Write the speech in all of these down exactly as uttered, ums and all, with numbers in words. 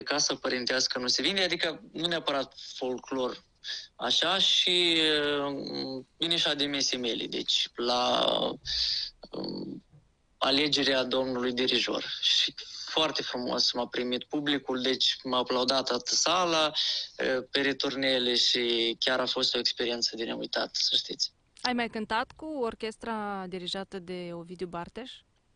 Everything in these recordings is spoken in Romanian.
casă părintească nu se vinde, adică nu neapărat folclor așa, și uh, vine și ademese mele, deci la um, alegerea domnului dirijor. Și foarte frumos m-a primit publicul, deci m-a aplaudat toată sala uh, pe returnele și chiar a fost o experiență de neuitat, să știți. Ai mai cântat cu orchestra dirijată de Ovidiu Barteș?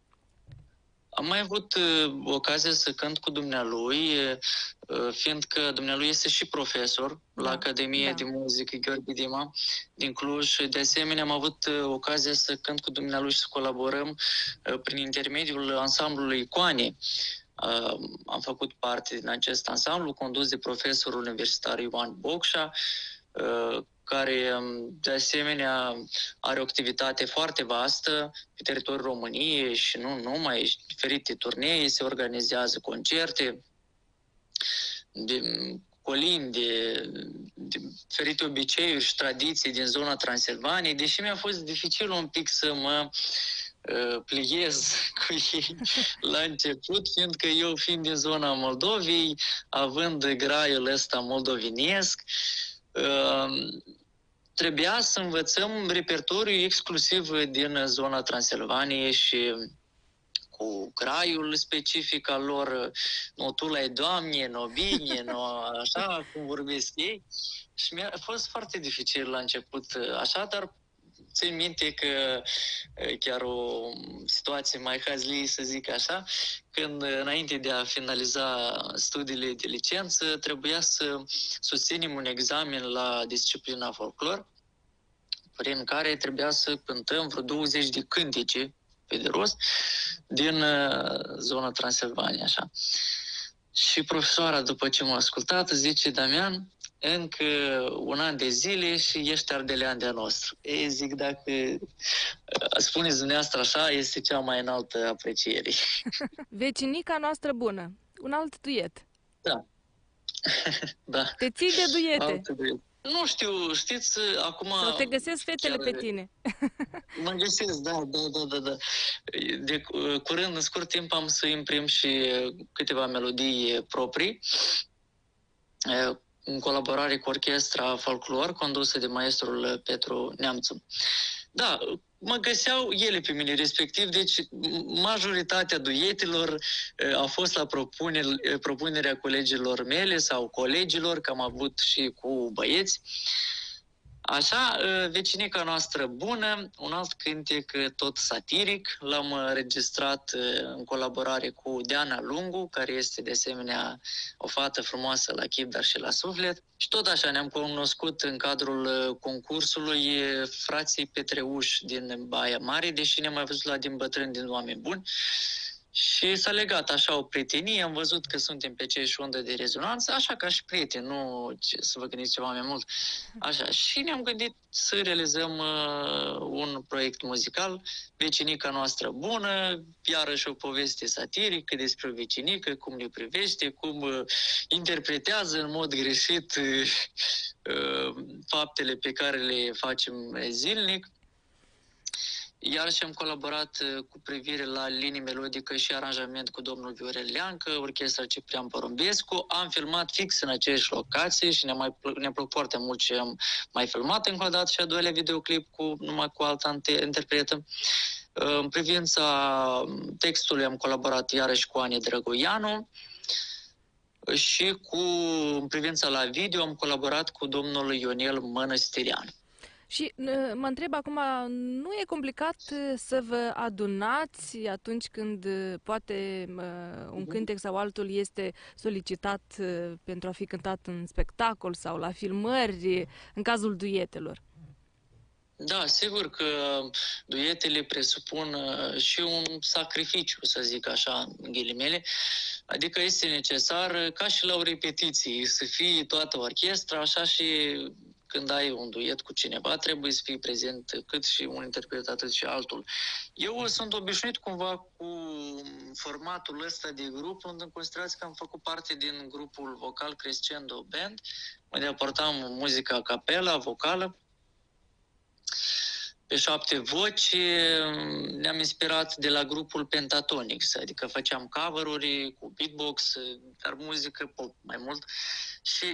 Am mai avut uh, ocazia să cânt cu dumnealui, uh, fiindcă dumnealui este și profesor Da, la Academia da. de Muzică Gheorghe Dima din Cluj. De asemenea, am avut uh, ocazia să cânt cu dumnealui și să colaborăm uh, prin intermediul ansamblului Icoane. Uh, am făcut parte din acest ansamblu condus de profesorul universitar Ioan Bocșa, uh, care de asemenea are o activitate foarte vastă pe teritoriul României și nu numai, diferite turnee, se organizează concerte de colini, de, de diferite obiceiuri și tradiții din zona Transilvaniei, deși mi-a fost dificil un pic să mă uh, pliez cu ei la început, fiindcă eu fiind din zona Moldovei, având graiul ăsta moldovinesc, uh, trebuia să învățăm repertoriul exclusiv din zona Transilvaniei și cu graiul specific al lor, no tu la Doamne, no bine, no așa cum vorbesc ei. Și mi-a fost foarte dificil la început așa, dar țin minte că chiar o situație mai hazlie, să zic așa, când înainte de a finaliza studiile de licență, trebuia să susținem un examen la disciplina folclor, prin care trebuia să cântăm vreo douăzeci de cântece pe de rost din uh, zona Transilvania, așa. Și profesoara, după ce m-a ascultat, zice: Damian, încă un an de zile și ești ardelean de-a nostru. Ei, zic, dacă uh, spuneți dumneavoastră așa, este cea mai înaltă apreciere. Vecinica noastră bună. Un alt duet. Da. Da. Te ții de duete. Alt duet. Nu știu, știți, acum... Sau te găsesc fetele chiar... pe tine. Mă găsesc, da, da, da, da, da. De curând, în scurt timp, am să imprim și câteva melodii proprii, în colaborare cu orchestra Folklor, condusă de maestrul Petru Neamțu. Da, mă găseau ele pe mine, respectiv, deci majoritatea duetelor a fost la propunere, propunerea colegilor mele sau colegilor, că am avut și cu băieți. Așa, vecinica noastră bună, un alt cântec tot satiric, l-am înregistrat în colaborare cu Diana Lungu, care este de asemenea o fată frumoasă la chip, dar și la suflet. Și tot așa ne-am cunoscut în cadrul concursului frații Petreuși din Baia Mare, deși ne-am mai văzut la din bătrâni, din oameni buni. Și s-a legat așa o prietenie, am văzut că suntem pe aceeași undă de rezonanță, așa ca și prieteni, nu ce, să vă gândiți ceva mai mult. Așa, și ne-am gândit să realizăm uh, un proiect muzical, Vecinica noastră bună, iarăși o poveste satirică despre o vecinică, cum ne privește, cum uh, interpretează în mod greșit uh, uh, faptele pe care le facem zilnic. Iar și am colaborat cu privire la linii melodică și aranjament cu domnul Viorel Leancă, orchestra Ciprian Porumbescu. Am filmat fix în aceeași locație și ne-a, mai plă- ne-a plăcut foarte mult ce am mai filmat încă o dată și a doilea videoclip cu numai cu altă interpretă. În privința textului am colaborat iarăși cu Ani Drăgoianu și cu, în privința la video am colaborat cu domnul Ionel Mănăstirian. Și mă întreb acum, nu e complicat să vă adunați atunci când poate un cântec sau altul este solicitat pentru a fi cântat în spectacol sau la filmări, în cazul duetelor? Da, sigur că duetele presupun și un sacrificiu, să zic așa, în ghilimele, adică este necesar, ca și la o repetiție, să fie toată orchestra, așa și când ai un duet cu cineva, trebuie să fii prezent cât și un interpret, atât și altul. Eu sunt obișnuit cumva cu formatul ăsta de grup, în considerați că am făcut parte din grupul vocal Crescendo Band, unde aportam muzica a capela, vocală. pe șapte voci ne-am inspirat de la grupul Pentatonix, adică făceam cover-uri cu beatbox, dar muzică pop mai mult. Și